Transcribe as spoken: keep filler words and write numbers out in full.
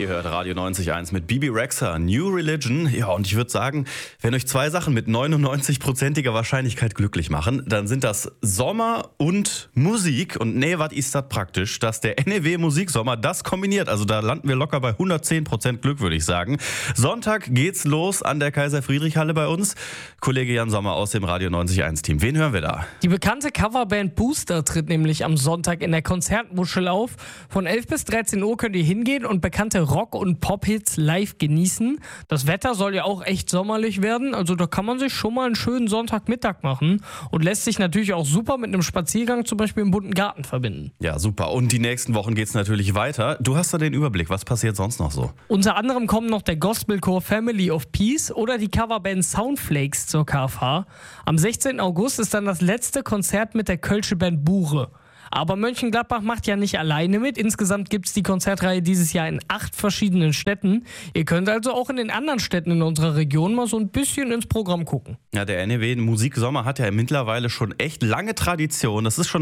Ihr hört Radio neunzig Komma eins mit Bibi Rexha, New Religion. Ja, und ich würde sagen, wenn euch zwei Sachen mit neunundneunzig-prozentiger Wahrscheinlichkeit glücklich machen, dann sind das Sommer und Musik. Und nee, was ist das praktisch, dass der N E W Musiksommer das kombiniert? Also da landen wir locker bei hundertzehn Prozent Glück, würde ich sagen. Sonntag geht's los an der Kaiser-Friedrich-Halle bei uns. Kollege Jan Sommer aus dem Radio neunzig Komma eins Team. Wen hören wir da? Die bekannte Coverband Booster tritt nämlich am Sonntag in der Konzertmuschel auf. Von elf bis dreizehn Uhr könnt ihr hingehen und bekannte Rock- und Pop-Hits live genießen. Das Wetter soll ja auch echt sommerlich werden, also da kann man sich schon mal einen schönen Sonntagmittag machen und lässt sich natürlich auch super mit einem Spaziergang zum Beispiel im bunten Garten verbinden. Ja, super. Und die nächsten Wochen geht's natürlich weiter. Du hast da den Überblick. Was passiert sonst noch so? Unter anderem kommen noch der Gospelchor Family of Peace oder die Coverband Soundflakes zur K F H. Am sechzehnten August ist dann das letzte Konzert mit der Kölsche Band Bure. Aber Mönchengladbach macht ja nicht alleine mit. Insgesamt gibt es die Konzertreihe dieses Jahr in acht verschiedenen Städten. Ihr könnt also auch in den anderen Städten in unserer Region mal so ein bisschen ins Programm gucken. Ja, der N E W Musiksommer hat ja mittlerweile schon echt lange Tradition. Das ist schon